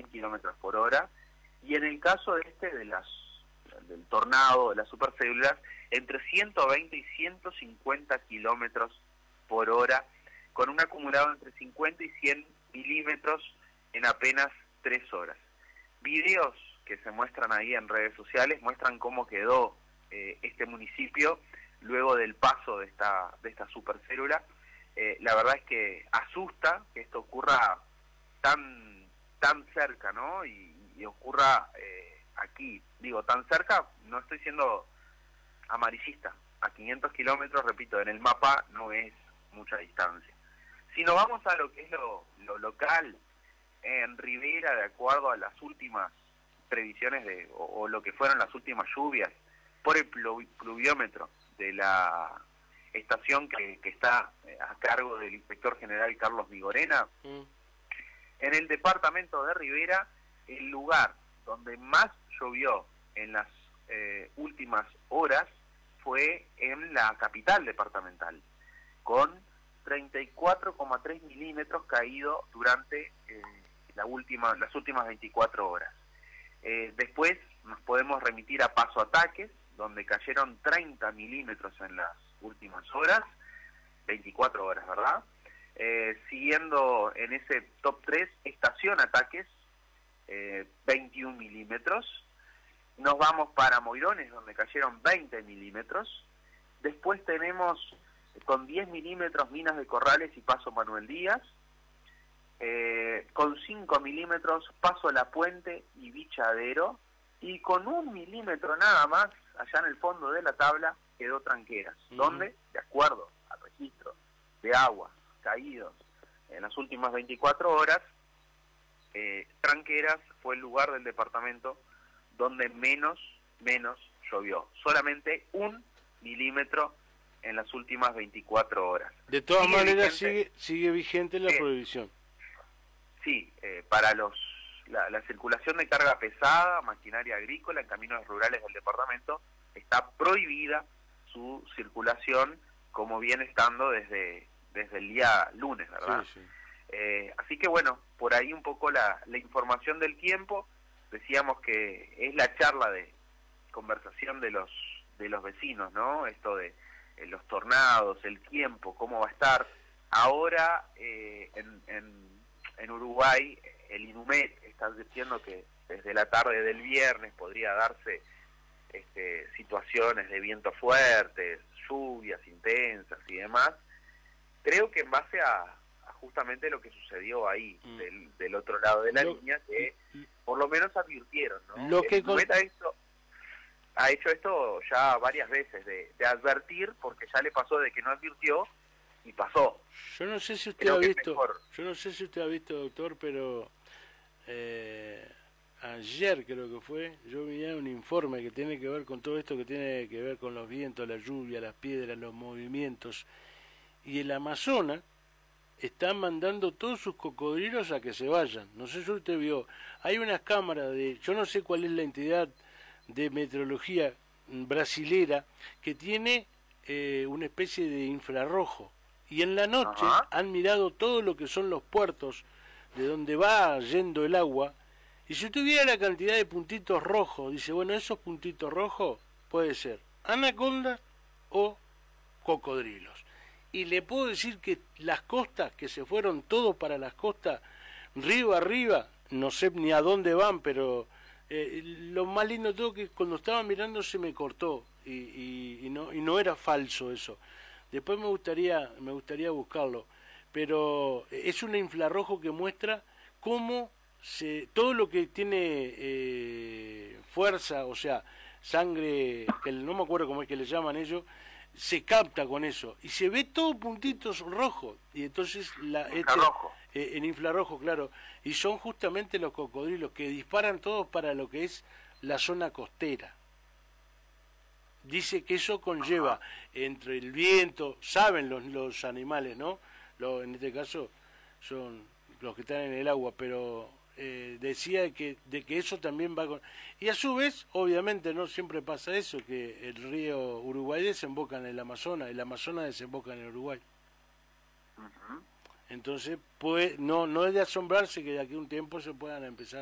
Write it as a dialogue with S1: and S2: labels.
S1: 100 kilómetros por hora, y en el caso del tornado, de las supercélulas, entre 120 y 150 kilómetros por hora, con un acumulado entre 50 y 100 milímetros en apenas 3 horas. Videos que se muestran ahí en redes sociales muestran cómo quedó este municipio luego del paso de esta supercélula. La verdad es que asusta que esto ocurra tan cerca, ¿no? Y ocurra aquí. Digo, tan cerca, no estoy siendo amarillista. A 500 kilómetros, repito, en el mapa no es mucha distancia. Si nos vamos a lo que es lo local, en Rivera, de acuerdo a las últimas previsiones o lo que fueron las últimas lluvias, por el pluviómetro de la estación que está a cargo del inspector general Carlos Vigorena, en el departamento de Rivera, el lugar donde más llovió en las últimas horas fue en la capital departamental, con 34,3 milímetros caído durante las últimas 24 horas. Después nos podemos remitir a Paso Ataques, donde cayeron 30 milímetros en las últimas horas, 24 horas, ¿verdad? Siguiendo en ese top 3, Estación Ataques, 21 milímetros. Nos vamos para Moirones, donde cayeron 20 milímetros. Después tenemos con 10 milímetros Minas de Corrales y Paso Manuel Díaz. Con 5 milímetros Paso La Puente y Bichadero. Y con 1 milímetro nada más, allá en el fondo de la tabla, quedó Tranqueras, donde, de acuerdo al registro de agua caídos en las últimas 24 horas, Tranqueras fue el lugar del departamento donde menos llovió. Solamente 1 milímetro en las últimas 24 horas.
S2: De todas maneras sigue vigente la prohibición.
S1: Sí, para la circulación de carga pesada, maquinaria agrícola en caminos rurales del departamento, está prohibida su circulación, como viene estando desde el día lunes, ¿verdad? Sí, sí. Así que bueno, por ahí un poco la información del tiempo. Decíamos que es la charla de conversación de los vecinos, ¿no? Esto de los tornados, el tiempo, cómo va a estar. Ahora en Uruguay el INUMET está diciendo que desde la tarde del viernes podría darse situaciones de vientos fuertes, lluvias intensas y demás. Creo que en base a justamente lo que sucedió ahí, del otro lado de la línea, que por lo menos advirtieron, ¿no? El INUMET ha hecho esto ya varias veces, de advertir, porque ya le pasó de que no advirtió y pasó.
S2: Yo no sé si usted ha visto, doctor, pero ayer creo que fue, yo vi un informe que tiene que ver con todo esto, que tiene que ver con los vientos, la lluvia, las piedras, los movimientos, y el Amazonas está mandando todos sus cocodrilos a que se vayan. No sé si usted vio, hay unas cámaras yo no sé cuál es la entidad de meteorología brasilera que tiene una especie de infrarrojo, y en la noche han mirado todo lo que son los puertos de donde va yendo el agua, y si usted viera la cantidad de puntitos rojos, dice, bueno, esos puntitos rojos puede ser anacondas o cocodrilos. Y le puedo decir que las costas, que se fueron todos para las costas, río arriba, no sé ni a dónde van, pero lo más lindo de todo que cuando estaba mirando se me cortó, y no era falso eso. Después me gustaría buscarlo, pero es un infrarrojo que muestra cómo todo lo que tiene fuerza, o sea, sangre, que no me acuerdo cómo es que le llaman ellos, se capta con eso y se ve todo puntitos rojos, y entonces en infrarrojo, claro, y son justamente los cocodrilos que disparan todos para lo que es la zona costera. Dice que eso conlleva entre el viento, saben los animales, ¿no? En este caso son los que están en el agua, pero decía de que eso también va con... Y a su vez, obviamente, no siempre pasa eso, que el río Uruguay desemboca en el Amazonas desemboca en el Uruguay. Entonces, no es de asombrarse que de aquí a un tiempo se puedan empezar